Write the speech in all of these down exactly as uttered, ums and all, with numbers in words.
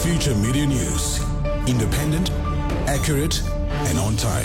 Future Media News. Independent, accurate, and on time.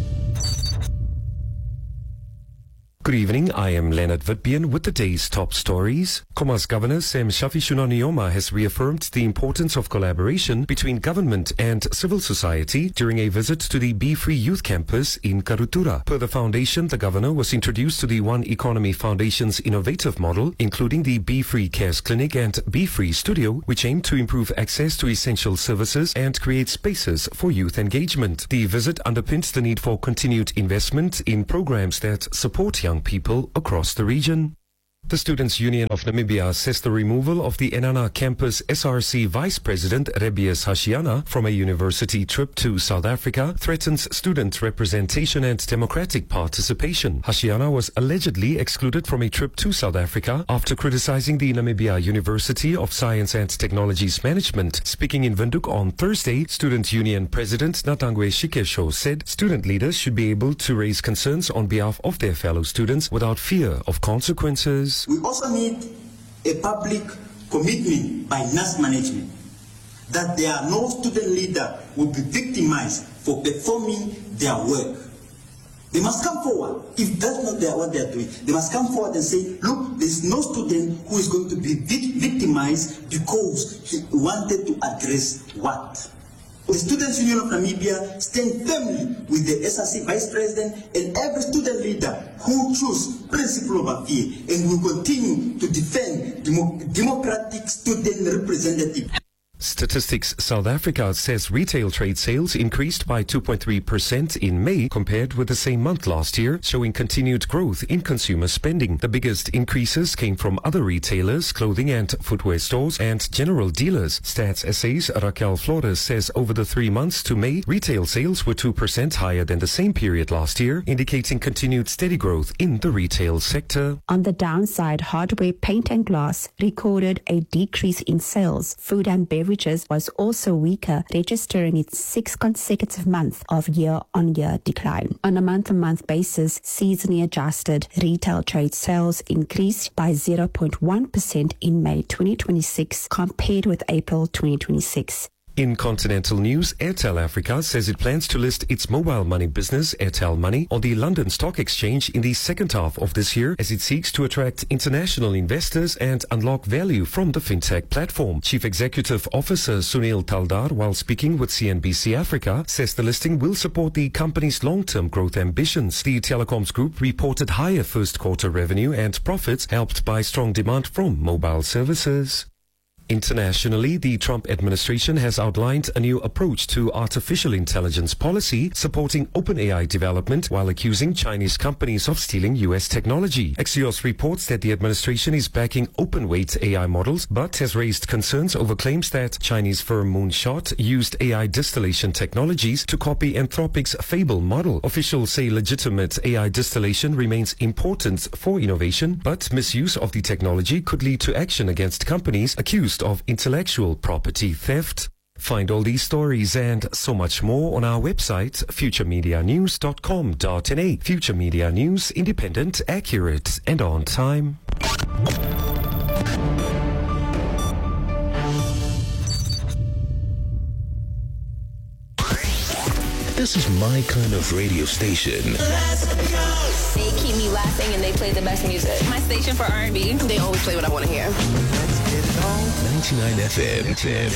Good evening, I am Leonard Vitbien with the day's top stories. Khomas Governor Sam Shafishuna Nujoma has reaffirmed the importance of collaboration between government and civil society during a visit to the Be Free Youth Campus in Karutura. Per the foundation, the governor was introduced to the One Economy Foundation's innovative model, including the Be Free Cares Clinic and Be Free Studio, which aim to improve access to essential services and create spaces for youth engagement. The visit underpins the need for continued investment in programs that support young people across the region. The Students' Union of Namibia says the removal of the Enana campus S R C Vice President Rebius Hashiana from a university trip to South Africa threatens student representation and democratic participation. Hashiana was allegedly excluded from a trip to South Africa after criticizing the Namibia University of Science and Technology's management. Speaking in Windhoek on Thursday, Student Union President Natangwe Shikesho said student leaders should be able to raise concerns on behalf of their fellow students without fear of consequences. We also need a public commitment by N A S management that there are no student leader who will be victimized for performing their work. They must come forward. If that's not their, what they are doing, they must come forward and say, look, there is no student who is going to be victimized because he wanted to address what? The Students' Union of Namibia stand firmly with the S R C Vice President and every student leader who choose principle over fear, and will continue to defend demo democratic student representative. Statistics South Africa says retail trade sales increased by two point three percent in May compared with the same month last year, showing continued growth in consumer spending. The biggest increases came from other retailers, clothing and footwear stores, and general dealers. Stats S A's Raquel Flores says over the three months to May, retail sales were two percent higher than the same period last year, indicating continued steady growth in the retail sector. On the downside, hardware, paint and glass recorded a decrease in sales. Food and beverage was also weaker, registering its sixth consecutive month of year-on-year decline. On a month-on-month basis, seasonally adjusted retail trade sales increased by zero point one percent in May twenty twenty-six compared with April twenty twenty-six. In continental news, Airtel Africa says it plans to list its mobile money business, Airtel Money, on the London Stock Exchange in the second half of this year as it seeks to attract international investors and unlock value from the fintech platform. Chief Executive Officer Sunil Taldar, while speaking with C N B C Africa, says the listing will support the company's long-term growth ambitions. The telecoms group reported higher first-quarter revenue and profits helped by strong demand from mobile services. Internationally, the Trump administration has outlined a new approach to artificial intelligence policy, supporting OpenAI development while accusing Chinese companies of stealing U S technology. Axios reports that the administration is backing open-weight A I models, but has raised concerns over claims that Chinese firm Moonshot used A I distillation technologies to copy Anthropic's Fable model. Officials say legitimate A I distillation remains important for innovation, but misuse of the technology could lead to action against companies accused of intellectual property theft. Find all these stories and so much more on our website, future media news dot com dot n a. Future Media News, independent, accurate, and on time. This is my kind of radio station. Let's go. They keep me laughing and they play the best music. My station for R and B. They always play what I want to hear. ninety-nine F M.